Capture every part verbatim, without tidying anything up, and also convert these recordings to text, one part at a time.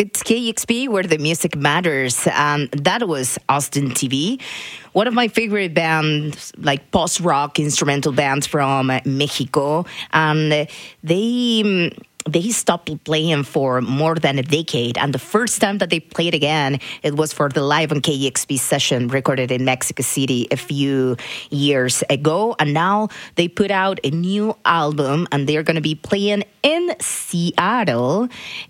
It's K E X P where the music matters. Um, that was Austin T V, one of my favorite bands, like post-rock instrumental bands from Mexico. And they... They stopped playing for more than a decade, and the first time that they played again, it was for the Live on K E X P session recorded in Mexico City a few years ago, and now they put out a new album, and they're going to be playing in Seattle.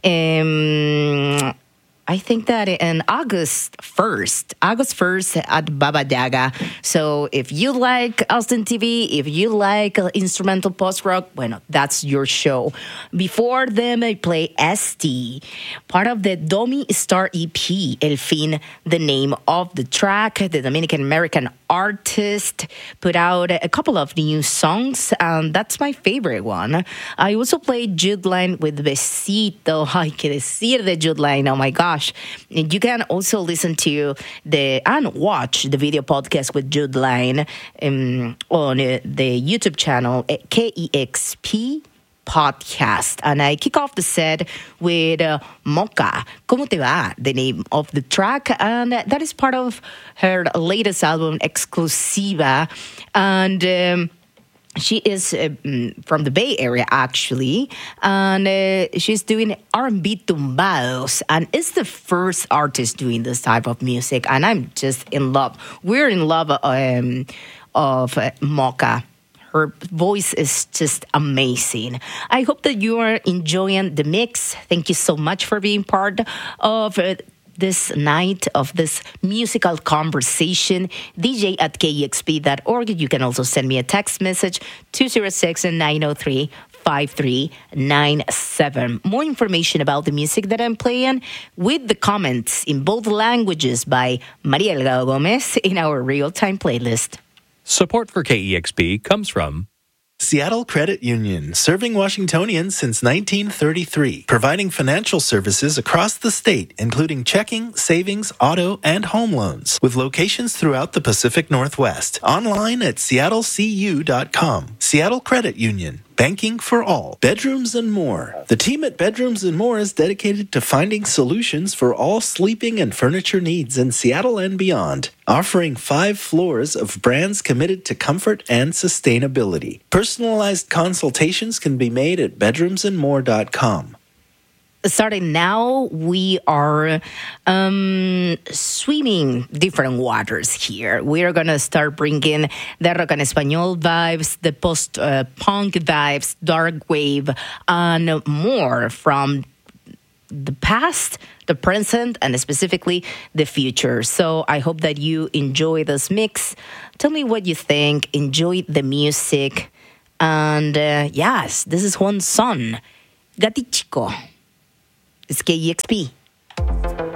Um, I think that in August first, August first at Baba Yaga. So if you like Austin T V, if you like uh, instrumental post-rock, bueno, that's your show. Before them, I play S T, part of the Domi Star E P, El Fin, the name of the track. The Dominican-American artist put out a couple of new songs, and that's my favorite one. I also played Jude Line with Besito. Ay, que decir de Jude Line, oh my gosh. You can also listen to the and watch the video podcast with Jude Line um, on uh, the YouTube channel at K E X P Podcast. And I kick off the set with uh, Mocha, ¿Cómo te va? The name of the track. And that is part of her latest album, Exclusiva. And... Um, She is uh, from the Bay Area, actually, and uh, she's doing R and B tumbados, and is the first artist doing this type of music, and I'm just in love. We're in love um, of uh, Mocha. Her voice is just amazing. I hope that you are enjoying the mix. Thank you so much for being part of uh, this night of this musical conversation. D J at K E X P dot org. You can also send me a text message, two oh six, nine oh three, five three nine seven. More information about the music that I'm playing with the comments in both languages by Maria Delgado Gomez in our real-time playlist. Support for K E X P comes from Seattle Credit Union, serving Washingtonians since nineteen thirty-three, providing financial services across the state, including checking, savings, auto, and home loans, with locations throughout the Pacific Northwest. Online at seattle c u dot com. Seattle Credit Union, banking for all. Bedrooms and More. The team at Bedrooms and More is dedicated to finding solutions for all sleeping and furniture needs in Seattle and beyond, offering five floors of brands committed to comfort and sustainability. Personalized consultations can be made at bedrooms and more dot com. Starting now, we are um, swimming different waters here. We are going to start bringing the rock en español vibes, the post-punk uh, vibes, dark wave, and more from the past, the present, and specifically the future. So I hope that you enjoy this mix. Tell me what you think. Enjoy the music. And uh, yes, this is Juan Son, Gati Chico. It's K E X P.